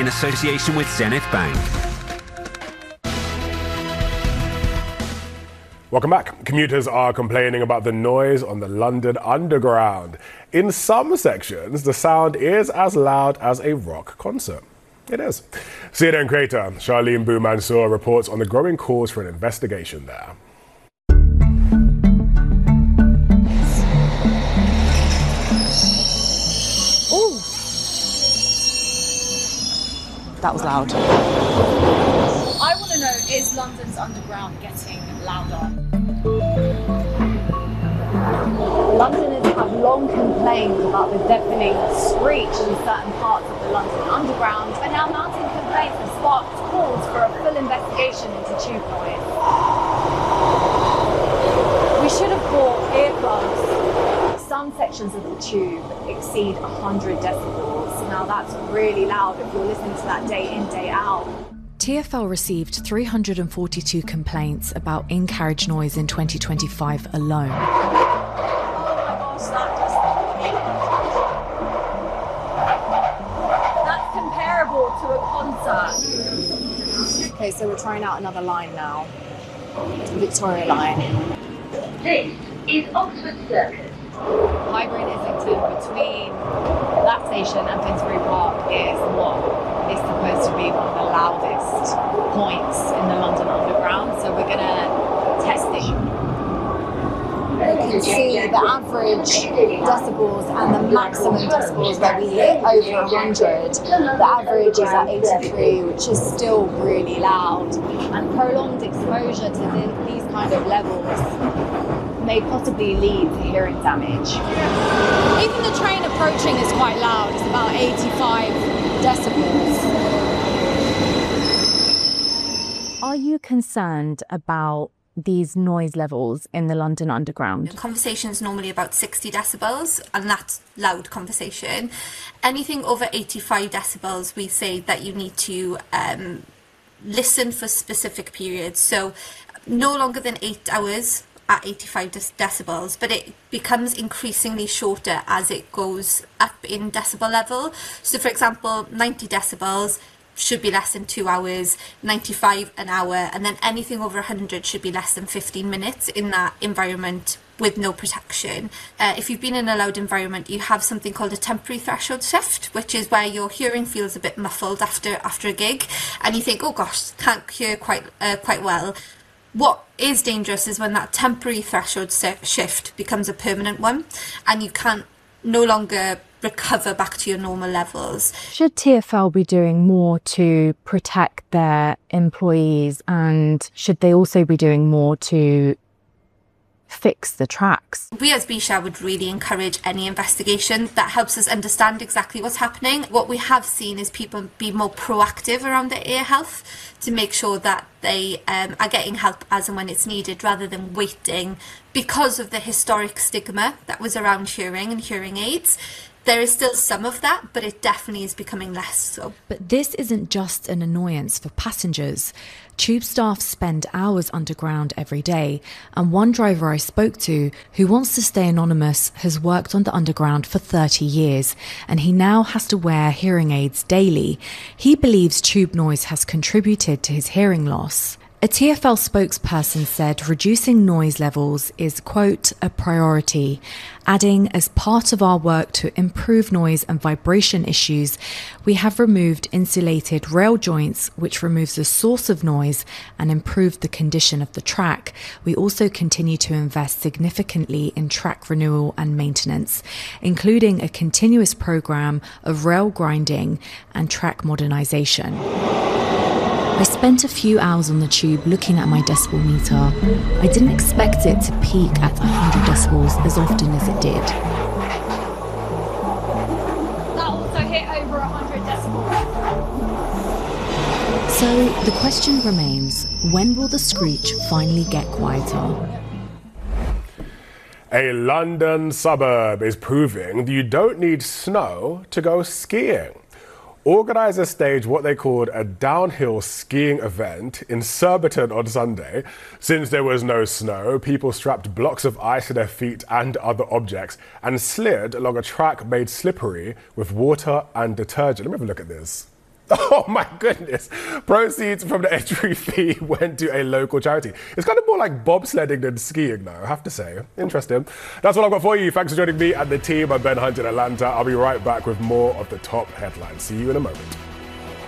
in association with Zenith Bank. Welcome back. Commuters are complaining about the noise on the London Underground. In some sections, the sound is as loud as a rock concert. It is. CNN creator Charlene Boumansour reports on the growing calls for an investigation there. Oh, that was loud. I want to know, is London's Underground getting louder? Londoners have long complained about the deafening screech in certain parts of the London Underground, but now mounting complaints have sparked calls for a full investigation into tube noise. We should have bought earplugs. Some sections of the tube exceed 100 decibels. Now that's really loud if you're listening to that day in, day out. TfL received 342 complaints about in-carriage noise in 2025 alone. That's comparable to a concert. Okay, so we're trying out another line now. Victoria line. This is Oxford Circus. Highbury and Islington, between that station and Finsbury Park, is what is supposed to be one of the loudest points in the London Underground. So we're going to test it. You can see the average decibels and the maximum decibels that we hit over 100. The average is at 83, which is still really loud. And prolonged exposure to these kind of levels may possibly lead to hearing damage. Even the train approaching is quite loud. It's about 85 decibels. Are you concerned about these noise levels in the London Underground? Conversation is normally about 60 decibels, and that's loud conversation. Anything over 85 decibels, we say that you need to listen for specific periods. So no longer than 8 hours at 85 decibels, but it becomes increasingly shorter as it goes up in decibel level. So for example, 90 decibels should be less than 2 hours, 95 an hour, and then anything over 100 should be less than 15 minutes in that environment with no protection. If you've been in a loud environment, you have something called a temporary threshold shift, which is where your hearing feels a bit muffled after a gig, and you think, oh gosh, can't hear quite well. What is dangerous is when that temporary threshold shift becomes a permanent one, and you can't no longer recover back to your normal levels. Should TfL be doing more to protect their employees, and should they also be doing more to fix the tracks? We as BSHA would really encourage any investigation that helps us understand exactly what's happening. What we have seen is people be more proactive around their ear health to make sure that they are getting help as and when it's needed, rather than waiting because of the historic stigma that was around hearing and hearing aids. There is still some of that, but it definitely is becoming less so. But this isn't just an annoyance for passengers. Tube staff spend hours underground every day, and one driver I spoke to, who wants to stay anonymous, has worked on the Underground for 30 years, and he now has to wear hearing aids daily. He believes tube noise has contributed to his hearing loss. A TfL spokesperson said reducing noise levels is, quote, a priority, adding, as part of our work to improve noise and vibration issues, we have removed insulated rail joints, which removes the source of noise and improved the condition of the track. We also continue to invest significantly in track renewal and maintenance, including a continuous program of rail grinding and track modernisation. I spent a few hours on the tube looking at my decibel meter. I didn't expect it to peak at 100 decibels as often as it did. That also hit over 100 decibels. So the question remains, when will the screech finally get quieter? A London suburb is proving that you don't need snow to go skiing. Organisers staged what they called a downhill skiing event in Surbiton on Sunday. Since there was no snow, people strapped blocks of ice to their feet and other objects and slid along a track made slippery with water and detergent. Let me have a look at this. Oh my goodness. Proceeds from the entry fee went to a local charity. It's kind of more like bobsledding than skiing, though, I have to say. Interesting. That's all I've got for you. Thanks for joining me and the team. I'm Ben Hunt in Atlanta. I'll be right back with more of the top headlines. See you in a moment.